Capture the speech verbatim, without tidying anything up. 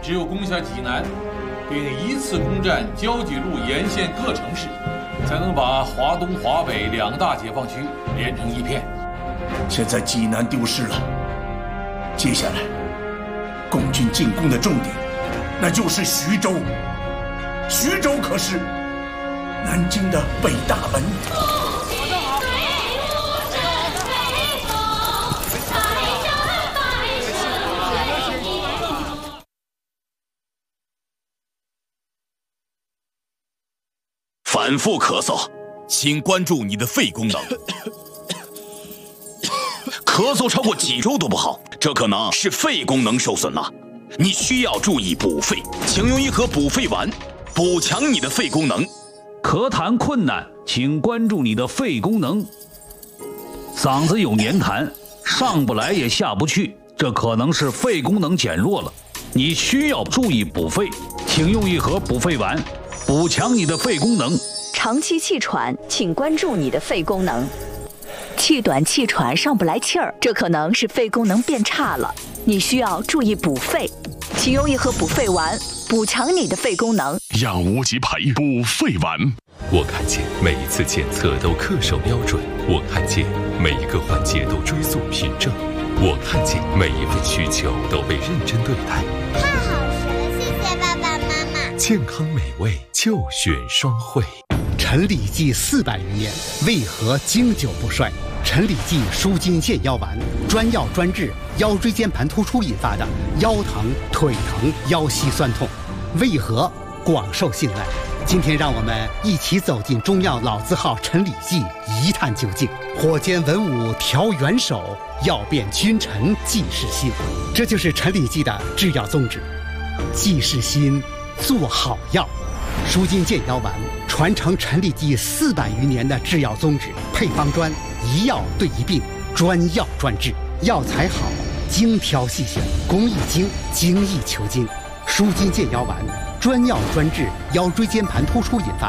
只有攻下济南，并依次攻占交际路沿线各城市，才能把华东、华北两大解放区连成一片。 现在济南丢失了，接下来共军进攻的重点，那就是徐州。徐州可是南京的北大门。 反复咳嗽，请关注你的肺功能。咳嗽超过几周都不好，这可能是肺功能受损了。你需要注意补肺，请用一盒补肺丸，补强你的肺功能。 咳痰困难，请关注你的肺功能。嗓子有黏痰，上不来也下不去，这可能是肺功能减弱了。你需要注意补肺，请用一盒补肺丸，补强你的肺功能。 长期气喘，请关注你的肺功能。气短气喘上不来气儿，这可能是肺功能变差了，你需要注意补肺，请用一盒补肺丸，补强你的肺功能。 养无极培补肺丸。 我看见每一次检测都恪守标准，我看见每一个环节都追溯凭证，我看见每一份需求都被认真对待。 太好吃了，谢谢爸爸妈妈。 健康美味就选双汇。 陈李济四百余年，为何经久不衰？陈李济舒筋健腰丸，专药专治腰椎间盘突出引发的腰疼、腿疼、腰膝酸痛，为何广受信赖？今天让我们一起走进中药老字号陈李济，一探究竟。火煎文武调元首，药变君臣济世心。这就是陈李济的制药宗旨，济世心，做好药。舒筋健腰丸传承陈李济四百余年的制药宗旨，配方专，一药对一病，专药专治，药材好，精挑细选，工艺精，精益求精。舒筋健腰丸专药专治腰椎间盘突出引发